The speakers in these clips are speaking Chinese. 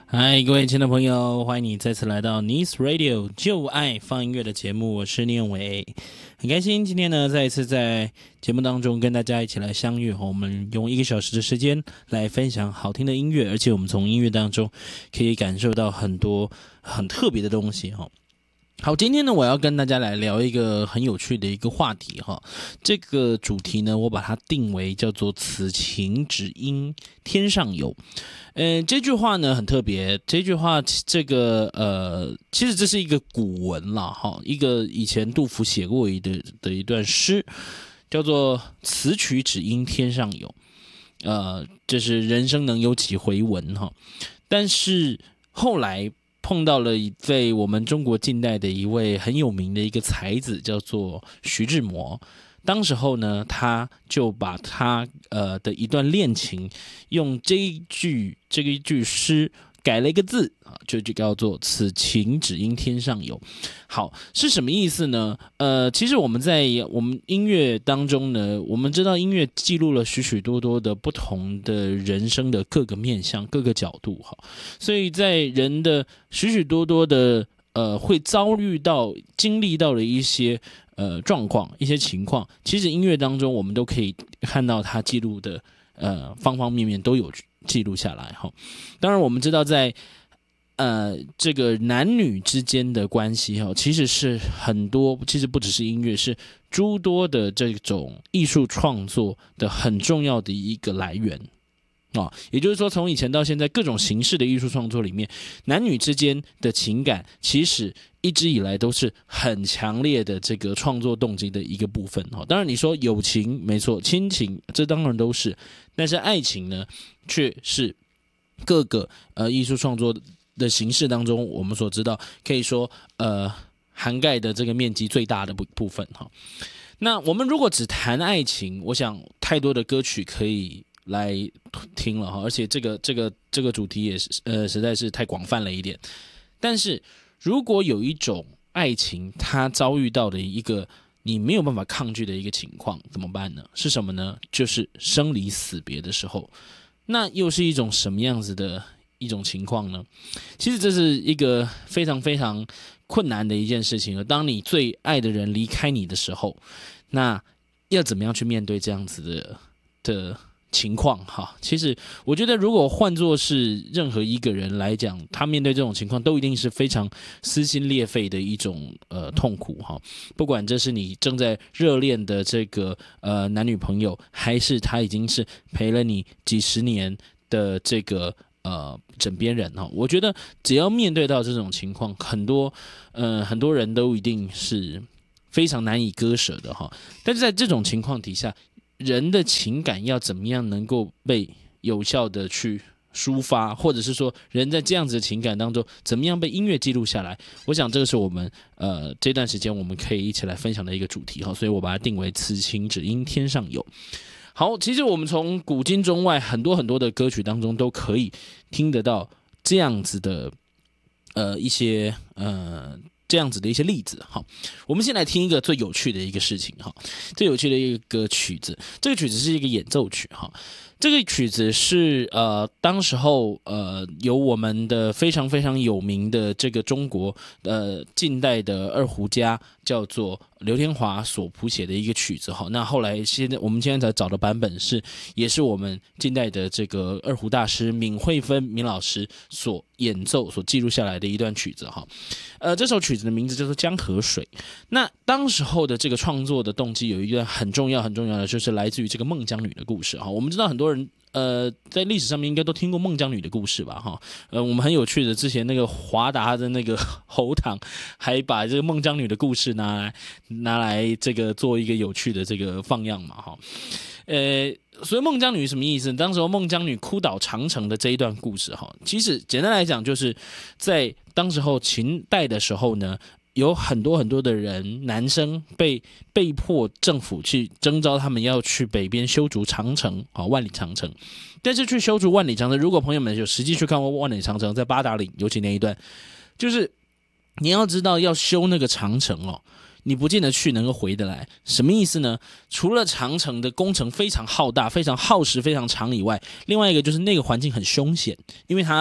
嗨，各位亲爱的朋友，欢迎你再次来到 Nice Radio 就爱放音乐的节目，我是念伟，很开心今天呢再一次在节目当中跟大家一起来相遇，我们用1个小时的时间来分享好听的音乐，而且我们从音乐当中可以感受到很多很特别的东西。好，今天呢，我要跟大家来聊一个很有趣的一个话题哈。这个主题呢，我把它定为叫做“此情只应天上有”。这句话呢很特别。这句话，其实这是一个古文啦哈，一个以前杜甫写过的一段诗，叫做“此曲只应天上有”。这是人生能有几回闻哈。但是后来碰到了一位我们中国近代的一位很有名的一个才子，叫做徐志摩。当时候呢，他就把他的一段恋情，用这一句诗改了一个字啊，就叫做“此情只应天上有”。好，是什么意思呢？其实我们在我们音乐当中呢，我们知道音乐记录了许许多多的不同的人生的各个面向、各个角度哈，所以在人的许许多多的会遭遇到、经历到的一些状况、一些情况，其实音乐当中我们都可以看到它记录的方方面面都有记录下来哈。当然，我们知道在这个男女之间的关系哈，其实是很多，其实不只是音乐，是诸多的这种艺术创作的很重要的一个来源。也就是说，从以前到现在，各种形式的艺术创作里面，男女之间的情感其实一直以来都是很强烈的这个创作动机的一个部分。当然你说友情没错，亲情这当然都是，但是爱情呢，却是各个艺术创作的形式当中，我们所知道可以说涵盖的这个面积最大的部分。那我们如果只谈爱情，我想太多的歌曲可以来听了哈，而且这个主题也是实在是太广泛了一点。但是如果有一种爱情，它遭遇到的一个你没有办法抗拒的一个情况，怎么办呢？是什么呢？就是生离死别的时候，那又是一种什么样子的一种情况呢？其实这是一个非常非常困难的一件事情。当你最爱的人离开你的时候，那要怎么样去面对这样子的情况哈？其实我觉得，如果换作是任何一个人来讲，他面对这种情况，都一定是非常撕心裂肺的一种痛苦哈。不管这是你正在热恋的这个男女朋友，还是他已经是陪了你几十年的这个枕边人哈，我觉得只要面对到这种情况，很多人都一定是非常难以割舍的哈。但是在这种情况底下，人的情感要怎么样能够被有效的去抒发，或者是说人在这样子的情感当中怎么样被音乐记录下来，我想这个是我们这段时间我们可以一起来分享的一个主题哈，所以我把它定为此情只应天上有。好，其实我们从古今中外很多很多的歌曲当中都可以听得到这样子的一些这样子的一些例子哈。我们先来听一个最有趣的一个事情哈，最有趣的一个曲子，这个曲子是一个演奏曲哈。这个曲子是当时候由我们的非常非常有名的这个中国近代的二胡家叫做刘天华所谱写的一个曲子哈。那后来我们现在才找的版本也是我们近代的这个二胡大师闵惠芬闵老师所演奏所记录下来的一段曲子哈。这首曲子的名字叫做《江河水》。那当时候的这个创作的动机有一段很重要的，就是来自于这个孟姜女的故事哈。我们知道很多人在历史上面应该都听过孟姜女的故事吧哈。我们很有趣的，之前那个华达的那个侯堂还把这个孟姜女的故事拿来这个做一个有趣的这个放样嘛哈。所以孟姜女什么意思？当时候孟姜女哭倒长城的这一段故事哈，其实简单来讲就是在当时候秦代的时候呢，有很多很多的人，男生被迫政府去征召他们要去北边修筑长城万里长城。但是去修筑万里长城，如果朋友们有实际去看过万里长城，在八达岭尤其那一段，就是你要知道要修那个长城你不见得去能够回得来。什么意思呢？除了长城的工程非常浩大、非常耗时、非常长以外，另外一个就是那个环境很凶险，因为它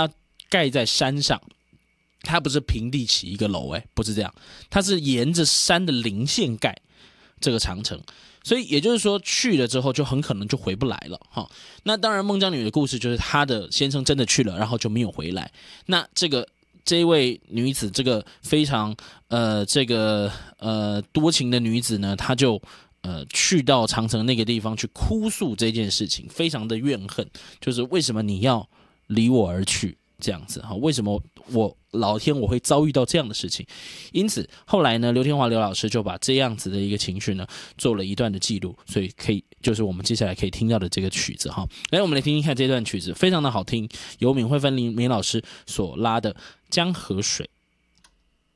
盖在山上，它不是平地起一个楼，不是这样，它是沿着山的零线盖这个长城。所以也就是说，去了之后就很可能就回不来了哈。那当然，孟姜女的故事就是她的先生真的去了，然后就没有回来。那这一位女子，这个非常多情的女子呢，她就去到长城那个地方去哭诉这件事情，非常的怨恨，就是为什么你要离我而去这样子哈？为什么老天我会遭遇到这样的事情？因此后来呢，刘天华刘老师就把这样子的一个情绪呢做了一段的记录，所以就是我们接下来可以听到的这个曲子哈。来，我们来听听看这段曲子，非常的好听，由闵惠芬林老师所拉的《江河水》。